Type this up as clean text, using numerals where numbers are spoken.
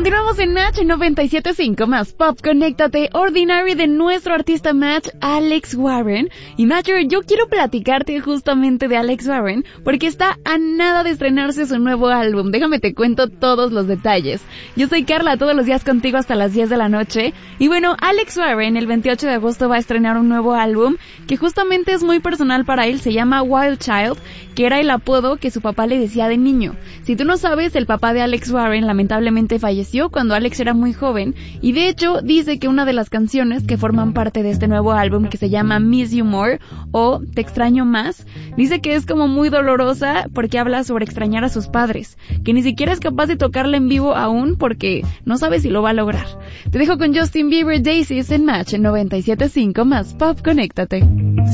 Continuamos en Match 97.5 más Pop. Conéctate. Ordinary de nuestro artista Match, Alex Warren. Y Matcher, yo quiero platicarte justamente de Alex Warren porque está a nada de estrenarse su nuevo álbum. Déjame te cuento todos los detalles. Yo soy Carla, todos los días contigo hasta las 10 de la noche. Y bueno, Alex Warren el 28 de agosto va a estrenar un nuevo álbum que justamente es muy personal para él. Se llama Wild Child, que era el apodo que su papá le decía de niño. Si tú no sabes, el papá de Alex Warren lamentablemente falleció cuando Alex era muy joven, y de hecho dice que una de las canciones que forman parte de este nuevo álbum, que se llama Miss You More o Te extraño más, dice que es como muy dolorosa porque habla sobre extrañar a sus padres, que ni siquiera es capaz de tocarla en vivo aún porque no sabe si lo va a lograr. Te dejo con Justin Bieber, Daisies en Match en 97.5 más Pop. Conéctate.